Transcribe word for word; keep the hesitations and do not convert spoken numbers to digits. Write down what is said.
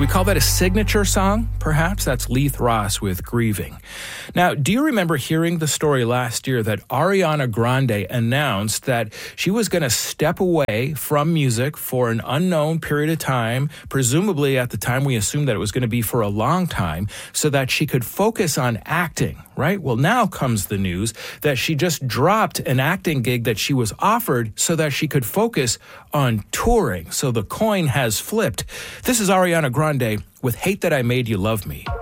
we call that a signature song? Perhaps that's Leith Ross with Grieving. Now, do you remember hearing the story last year that Ariana Grande announced that she was going to step away from music for an unknown period of time, presumably at the time we assumed that it was going to be for a long time, so that she could focus on acting, right? Well, now comes the news that she just dropped an acting gig that she was offered so that she could focus on touring. So the coin has flipped. This is Ariana Grande with Hate That I Made You Love Me.